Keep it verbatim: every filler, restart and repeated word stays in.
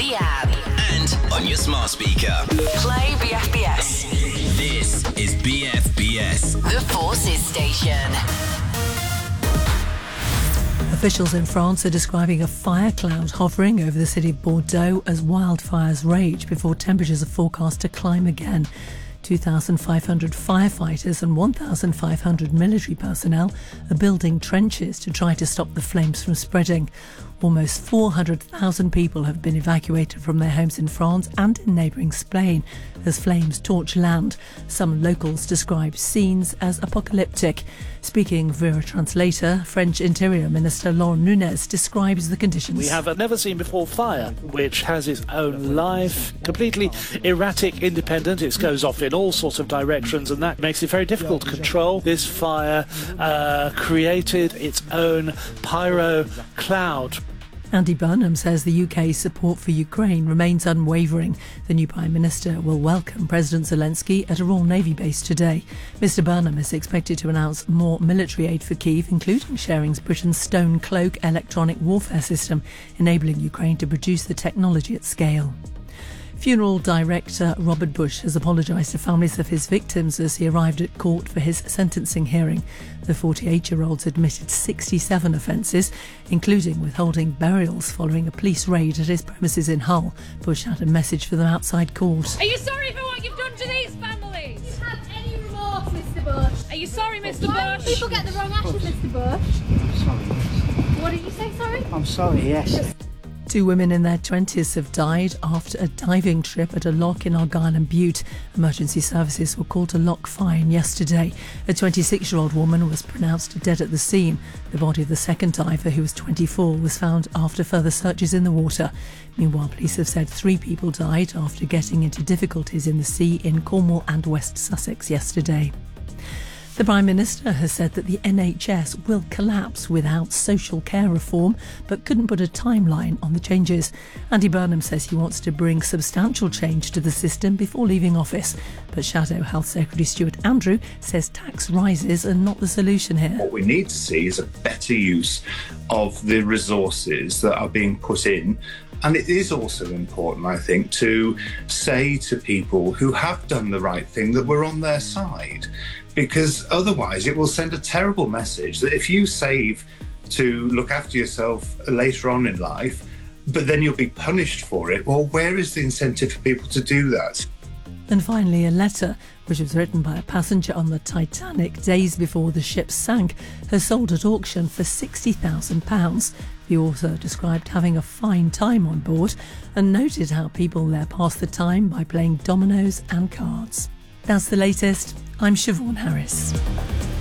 the app. And on your smart speaker. Play B F B S. This is B F B S. The Forces Station. Officials in France are describing a fire cloud hovering over the city of Bordeaux as wildfires rage before temperatures are forecast to climb again. two thousand five hundred firefighters and one thousand five hundred military personnel are building trenches to try to stop the flames from spreading. Almost four hundred thousand people have been evacuated from their homes in France and in neighbouring Spain as flames torch land. Some locals describe scenes as apocalyptic. Speaking via a translator, French Interior Minister Laurent Nunez describes the conditions. We have a never-seen-before fire, which has its own life, completely erratic, independent. It goes off in all sorts of directions, and that makes it very difficult to control. This fire uh, created its own pyro cloud. Andy Burnham says the U K's support for Ukraine remains unwavering. The new Prime Minister will welcome President Zelensky at a Royal Navy base today. Mr Burnham is expected to announce more military aid for Kyiv, including sharing Britain's Stone Cloak electronic warfare system, enabling Ukraine to produce the technology at scale. Funeral director Robert Bush has apologised to families of his victims as he arrived at court for his sentencing hearing. The forty-eight-year-old's admitted sixty-seven offences, including withholding burials following a police raid at his premises in Hull. Bush had a message for them outside court. Are you sorry for what you've done to these families? Do you have any remorse, Mister Bush? Are you sorry, Mister Bush? Why do people get the wrong ashes, Mister Bush? I'm sorry, yes. What did you say, sorry? I'm sorry, yes. Two women in their twenties have died after a diving trip at a loch in Argyll and Bute. Emergency services were called to Loch Fyne yesterday. A twenty-six-year-old woman was pronounced dead at the scene. The body of the second diver, who was twenty-four, was found after further searches in the water. Meanwhile, police have said three people died after getting into difficulties in the sea in Cornwall and West Sussex yesterday. The Prime Minister has said that the N H S will collapse without social care reform, but couldn't put a timeline on the changes. Andy Burnham says he wants to bring substantial change to the system before leaving office. But Shadow Health Secretary Stuart Andrew says tax rises are not the solution here. What we need to see is a better use of the resources that are being put in. And it is also important, I think, to say to people who have done the right thing that we're on their side. Because otherwise it will send a terrible message that if you save to look after yourself later on in life, but then you'll be punished for it, well, where is the incentive for people to do that? And finally, a letter, which was written by a passenger on the Titanic days before the ship sank, has sold at auction for sixty thousand pounds. The author described having a fine time on board and noted how people there pass the time by playing dominoes and cards. That's the latest. I'm Siobhan Harris.